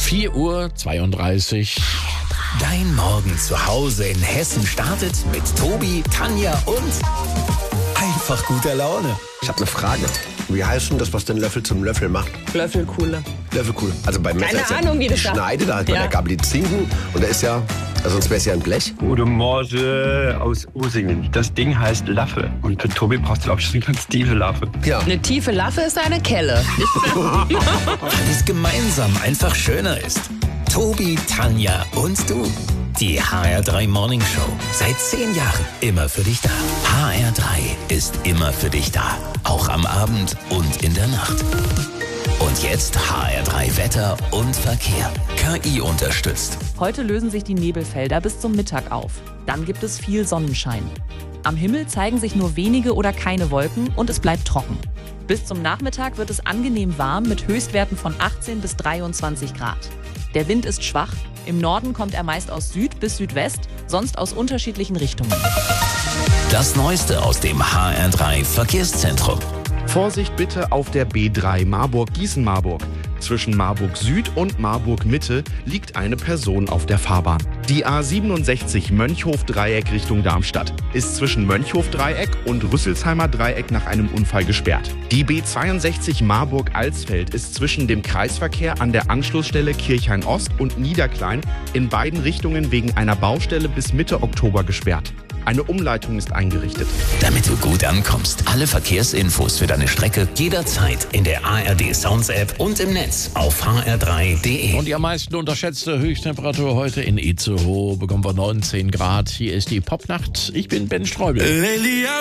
4:32 Uhr. Dein Morgen zu Hause in Hessen startet mit Tobi, Tanja und einfach guter Laune. Ich habe eine Frage. Wie heißt denn das, was den Löffel zum Löffel macht? Löffelkuhle. Löffelkuhle. Also beim Messer ist ja Ahnung, wie das die sagt. Schneide, da hat bei der Gabel die Zinken und da ist ja, also sonst wäre es ja ein Blech. Guten Morgen aus Usingen. Das Ding heißt Laffe. Und für Tobi brauchst du, glaube ich, eine ganz tiefe Laffe. Ja. Eine tiefe Laffe ist eine Kelle. Weil es gemeinsam einfach schöner ist. Tobi, Tanja und du. Die HR3 Morning Show. Seit 10 Jahren immer für dich da. HR3 ist immer für dich da. Auch am Abend und in der Nacht. Und jetzt HR3 Wetter und Verkehr. KI unterstützt. Heute lösen sich die Nebelfelder bis zum Mittag auf. Dann gibt es viel Sonnenschein. Am Himmel zeigen sich nur wenige oder keine Wolken und es bleibt trocken. Bis zum Nachmittag wird es angenehm warm mit Höchstwerten von 18 bis 23 Grad. Der Wind ist schwach. Im Norden kommt er meist aus Süd bis Südwest, sonst aus unterschiedlichen Richtungen. Das Neueste aus dem HR3 Verkehrszentrum. Vorsicht bitte auf der B3 Marburg-Gießen-Marburg. Zwischen Marburg Süd und Marburg Mitte liegt eine Person auf der Fahrbahn. Die A67 Mönchhof-Dreieck Richtung Darmstadt ist zwischen Mönchhof-Dreieck und Rüsselsheimer Dreieck nach einem Unfall gesperrt. Die B62 Marburg-Alsfeld ist zwischen dem Kreisverkehr an der Anschlussstelle Kirchhain-Ost und Niederklein in beiden Richtungen wegen einer Baustelle bis Mitte Oktober gesperrt. Eine Umleitung ist eingerichtet. Damit du gut ankommst. Alle Verkehrsinfos für deine Strecke jederzeit in der ARD Sounds App und im Netz auf hr3.de. Und die am meisten unterschätzte Höchsttemperatur heute in Itzehoe bekommen wir 19 Grad. Hier ist die Popnacht. Ich bin Ben Streubel.